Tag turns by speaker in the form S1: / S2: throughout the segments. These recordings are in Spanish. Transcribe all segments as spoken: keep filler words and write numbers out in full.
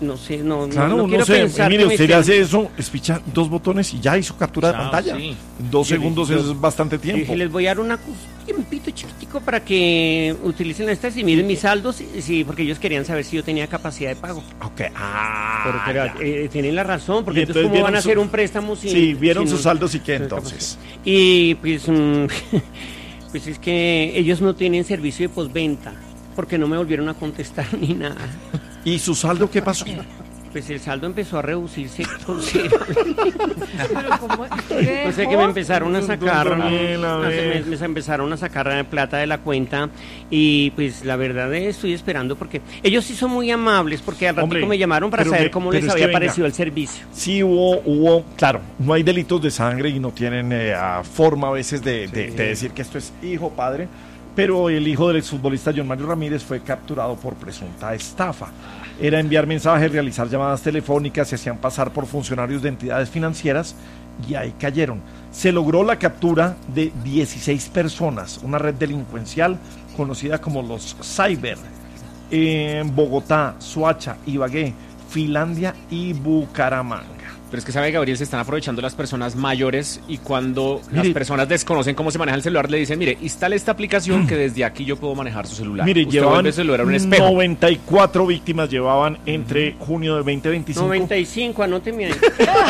S1: no sé, no,
S2: Claro,
S1: no, no
S2: no
S1: quiero
S2: sé.
S1: pensar.
S2: Mire,
S1: que me
S2: usted le
S1: estén-
S2: hace eso, espicha dos botones y ya hizo captura de
S3: Chao,
S2: pantalla.
S3: sí.
S2: Dos
S1: Yo-
S2: segundos
S1: yo-
S2: es bastante
S1: Yo
S2: tiempo.
S1: dije, les voy a dar una cos- tiempito chiquitico para que utilicen estas y miren mis saldos, sí, sí, porque ellos querían saber si yo tenía capacidad de pago.
S2: Ok, ah,
S1: Pero, pero,
S2: ya.
S1: eh, tienen la razón, porque
S2: Y
S1: entonces,
S2: entonces
S1: ¿cómo
S2: vieron
S1: van a
S2: su-
S1: hacer un préstamo sin...
S2: Sí, vieron
S1: sin
S2: sus
S1: un-
S2: saldos y qué
S1: sin
S2: entonces.
S1: capacidad? Y pues, mm, pues es que ellos no tienen servicio de postventa, porque no me volvieron a contestar ni nada.
S2: ¿Y su saldo qué pasó?
S1: Pues el saldo empezó a reducirse considerablemente.
S4: Pero ¿cómo?
S1: O sea que me empezaron a sacar,
S2: Don Daniel, a
S1: me,
S2: ver.
S1: me empezaron a sacar plata de la cuenta y pues la verdad es, estoy esperando porque ellos sí son muy amables porque al ratito
S2: Hombre,
S1: me llamaron para
S2: pero
S1: saber
S2: que-
S1: cómo
S2: pero
S1: les
S2: es que
S1: había
S2: venga.
S1: parecido el servicio.
S2: Sí hubo, hubo, claro, no hay delitos de sangre y no tienen eh, a forma a veces de, de- de decir que esto es hijo, padre, pero el hijo del exfutbolista John Mario Ramírez fue capturado por presunta estafa. Era enviar mensajes, realizar llamadas telefónicas, se hacían pasar por funcionarios de entidades financieras y ahí cayeron. Se logró la captura de dieciséis personas, una red delincuencial conocida como los Cyber, en Bogotá, Soacha, Ibagué, Finlandia y Bucaramanga.
S3: Pero es que sabe, Gabriel, se están aprovechando las personas mayores y cuando
S2: Mire,
S3: las personas desconocen cómo se maneja el celular, le dicen, mire, instale esta aplicación que desde aquí yo puedo manejar su celular.
S2: Mire,
S3: Usted
S2: llevaban
S3: vuelve el celular a un espejo.
S2: noventa y cuatro víctimas llevaban entre junio de veinte veinticinco
S1: noventa y cinco, anóteme ahí.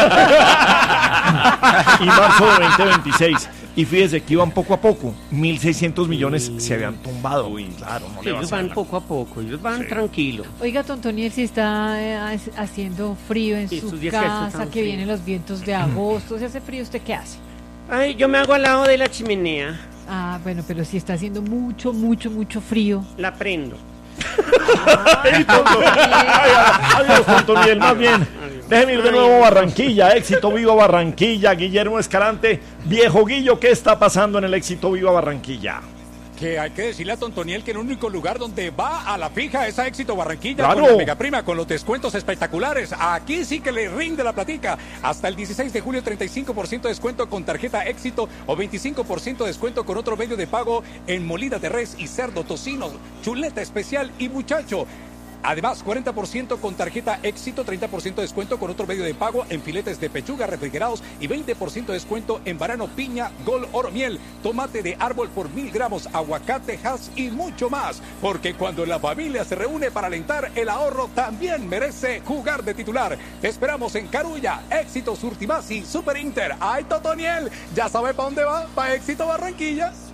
S2: y marzo de veinte veintiséis. Y fíjese que iban poco a poco, mil seiscientos millones se habían tumbado. Claro, no
S1: Sí,
S2: le va a
S1: ellos
S2: hacer
S1: van
S2: nada.
S1: poco a poco, ellos van tranquilos.
S4: Oiga, Tontoniel, si está eh, ha- haciendo frío en
S1: Sí,
S4: su
S1: estos días que hace
S4: casa,
S1: tan
S4: que
S1: frío.
S4: vienen los vientos de agosto, si hace frío, ¿usted qué hace?
S1: Ay, yo me hago al lado de la chimenea,
S4: Ah, bueno, pero si está haciendo mucho, mucho, mucho frío.
S1: la prendo.
S2: Ay, tonto. Ay, adiós, tonto Miguel, más bien. Déjeme ir de nuevo a Barranquilla, éxito viva Barranquilla, Guillermo Escalante, viejo Guillo, ¿qué está pasando en el éxito viva Barranquilla?
S5: Que hay que decirle a Tontoniel que el único lugar donde va a la fija es a Éxito Barranquilla
S2: ¡Claro!
S5: con la Mega Prima, con los descuentos espectaculares. Aquí sí que le rinde la platica. Hasta el dieciséis de julio, treinta y cinco por ciento de descuento con tarjeta Éxito o veinticinco por ciento de descuento con otro medio de pago en molida de res y cerdo, tocino, chuleta especial y muchacho. Además, cuarenta por ciento con tarjeta Éxito, treinta por ciento de descuento con otro medio de pago en filetes de pechuga refrigerados y veinte por ciento de descuento en banano, piña, gol, oro, miel, tomate de árbol por mil gramos, aguacate, has y mucho más. Porque cuando la familia se reúne para alentar, el ahorro también merece jugar de titular. Te esperamos en Carulla, Éxito, Surtimasi, Super Inter. ¡Ay, Totoniel! ¿Ya sabe para dónde va? ¿Para Éxito Barranquilla?